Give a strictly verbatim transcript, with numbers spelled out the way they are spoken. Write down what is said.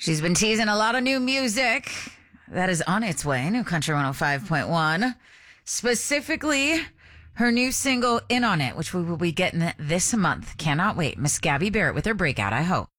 She's been teasing a lot of new music that is on its way. New Country one oh five point one. Specifically, her new single, In On It, which we will be getting this month. Cannot wait. Miss Gabby Barrett with her breakout, I hope.